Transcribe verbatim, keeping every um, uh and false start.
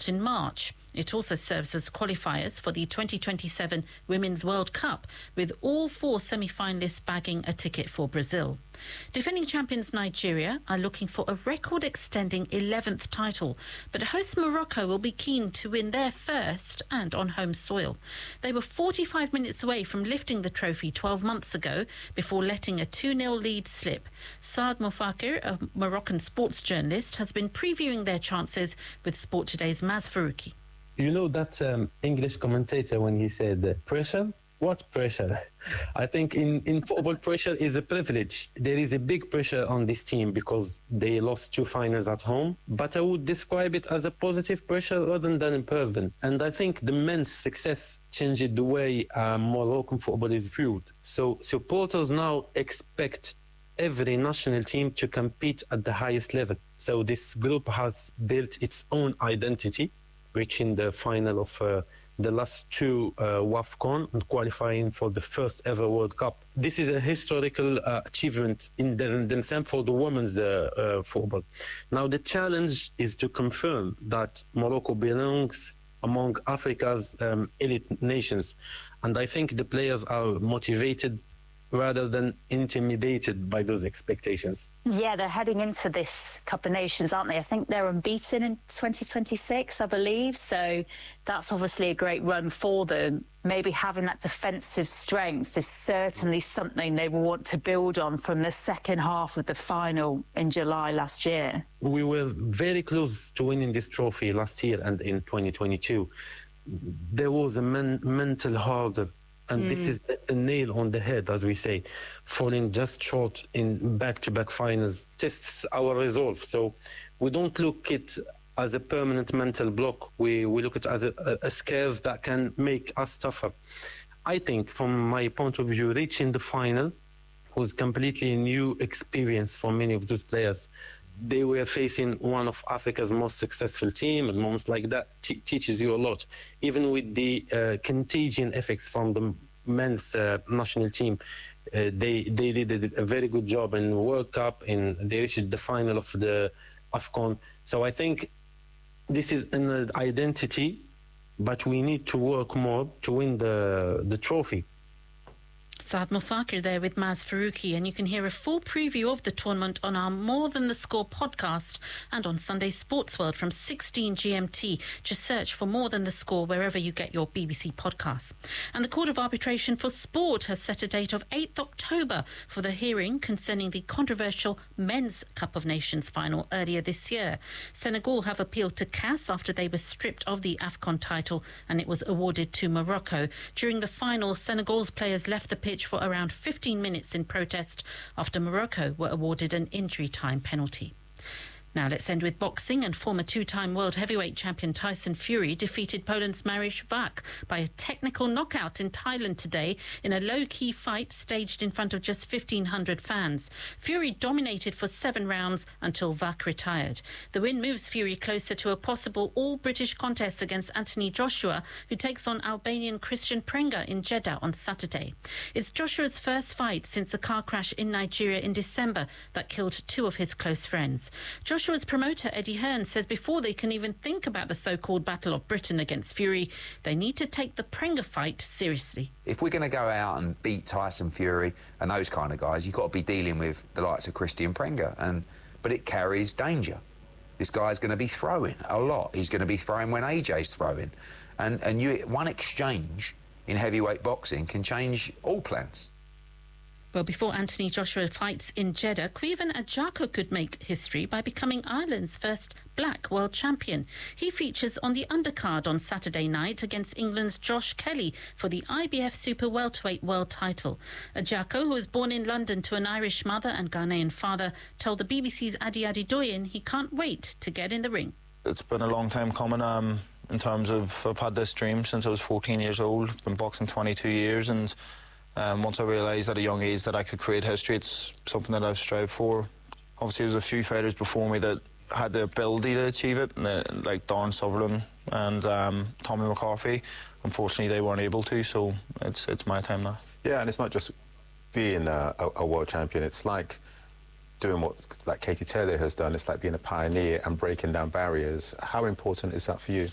out in March. It also serves as qualifiers for the twenty twenty-seven Women's World Cup, with all four semi-finalists bagging a ticket for Brazil. Defending champions Nigeria are looking for a record-extending eleventh title, but host Morocco will be keen to win their first and on home soil. They were forty-five minutes away from lifting the trophy twelve months ago before letting a two nil lead slip. Saad Moufakir, a Moroccan sports journalist, has been previewing their chances with Sport Today's Maz Farouki. You know that um, English commentator when he said uh, pressure? What pressure? I think in, in football, pressure is a privilege. There is a big pressure on this team because they lost two finals at home. But I would describe it as a positive pressure rather than a burden. And I think the men's success changed the way uh, Moroccan football is viewed. So supporters now expect every national team to compete at the highest level. So this group has built its own identity, reaching the final of uh, the last two uh, WAFCON and qualifying for the first ever World Cup. This is a historical uh, achievement in themselves for the women's uh, uh, football. Now the challenge is to confirm that Morocco belongs among Africa's um, elite nations. And I think the players are motivated rather than intimidated by those expectations. Yeah, they're heading into this Cup of Nations, aren't they? I think they're unbeaten in twenty twenty-six, I believe. So that's obviously a great run for them. Maybe having that defensive strength is certainly something they will want to build on from the second half of the final in July last year. We were very close to winning this trophy last year and in twenty twenty-two. There was a men mental hurdle. And mm. this is the, the nail on the head, as we say. Falling just short in back-to-back finals tests our resolve. So we don't look at it as a permanent mental block. We, we look at it as a, a, a scare that can make us tougher. I think, from my point of view, reaching the final was completely a new experience for many of those players. They were facing one of Africa's most successful team, and moments like that teaches you a lot. Even with the uh, contagion effects from the men's uh, national team, uh, they they did a very good job in the World Cup, and they reached the final of the AFCON. So I think this is an identity, but we need to work more to win the the trophy. Saad Moufakir there with Maz Farouki, and you can hear a full preview of the tournament on our More Than the Score podcast and on Sunday Sports World from sixteen G M T. Just search for More Than the Score wherever you get your B B C podcasts. And the Court of Arbitration for Sport has set a date of eighth October for the hearing concerning the controversial Men's Cup of Nations final earlier this year. Senegal have appealed to C A S after they were stripped of the AFCON title and it was awarded to Morocco. During the final, Senegal's players left the pitch for around fifteen minutes in protest after Morocco were awarded an injury time penalty. Now let's end with boxing, and former two-time world heavyweight champion Tyson Fury defeated Poland's Mariusz Wach by a technical knockout in Thailand today in a low-key fight staged in front of just fifteen hundred fans. Fury dominated for seven rounds until Wach retired. The win moves Fury closer to a possible all-British contest against Anthony Joshua, who takes on Albanian Christian Prenga in Jeddah on Saturday. It's Joshua's first fight since a car crash in Nigeria in December that killed two of his close friends. Joshua Joshua's promoter, Eddie Hearn, says before they can even think about the so-called Battle of Britain against Fury, they need to take the Prenga fight seriously. If we're going to go out and beat Tyson Fury and those kind of guys, you've got to be dealing with the likes of Christian Prenga, and but it carries danger. This guy's going to be throwing a lot. He's going to be throwing when A J's throwing. And, and you, one exchange in heavyweight boxing can change all plans. Well, before Anthony Joshua fights in Jeddah, Quiven Ajako could make history by becoming Ireland's first black world champion. He features on the undercard on Saturday night against England's Josh Kelly for the I B F Super Welterweight world title. Ajako, who was born in London to an Irish mother and Ghanaian father, told the B B C's Adi Adedoyin he can't wait to get in the ring. It's been a long time coming. Um, in terms of, I've had this dream since I was fourteen years old. I've been boxing twenty-two years, and Um, once I realised at a young age that I could create history, it's something that I've strived for. Obviously, there was a few fighters before me that had the ability to achieve it, and, uh, like Don Sutherland and um, Tommy McCarthy. Unfortunately, they weren't able to, so it's it's my time now. Yeah, and it's not just being a, a, a world champion. It's like doing what like Katie Taylor has done. It's like being a pioneer and breaking down barriers. How important is that for you?